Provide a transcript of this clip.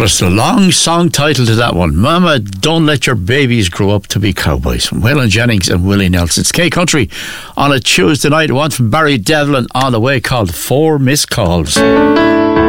But it's the long song title to that one. Mama, don't let your babies grow up to be cowboys. From Waylon Jennings and Willie Nelson. It's K Country on a Tuesday night. One from Barry Devlin on the way called 4 Missed Calls.